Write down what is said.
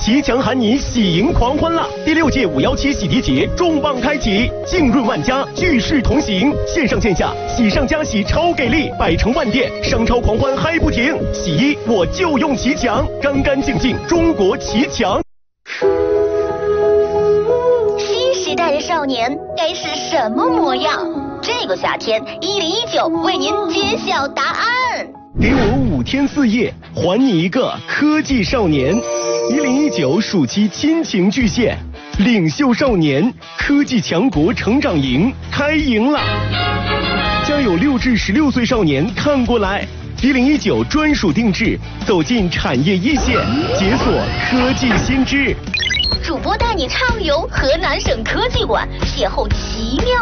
骑墙喊你喜迎狂欢啦！第6届517喜提节重磅开启，浸润万家，聚势同行，线上线下喜上加喜超给力，百城万店商超狂欢嗨不停。洗衣我就用骑墙，干干净净中国骑墙。 新时代的少年该是什么模样？这个夏天，1019为您揭晓答案。 给我5天4夜，还你一个科技少年。1019暑期亲情巨献，领袖少年科技强国成长营开营了，将有6至16岁少年看过来。1019专属定制，走进产业一线，解锁科技新知。 主播带你畅游河南省科技馆，邂逅奇妙